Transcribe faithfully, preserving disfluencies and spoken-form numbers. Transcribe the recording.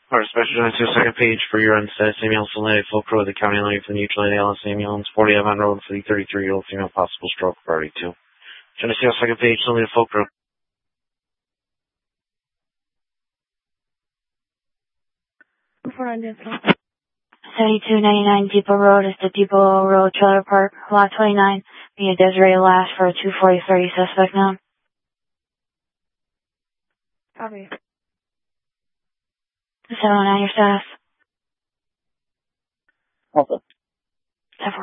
Our special on the second page for your unset Samuel Soleil, full crew of the county line for the mutual aid Alice ambulance, forty Avon Road for the thirty-three-year-old female possible stroke priority two. Geneseo second page, Soleil full crew. seventy-two ninety-nine Depot Road is the Depot Road Trailer Park, lot twenty-nine. Via Desiree Last for a two forty thirty suspect now. Copy. seven oh nine, your status. Okay.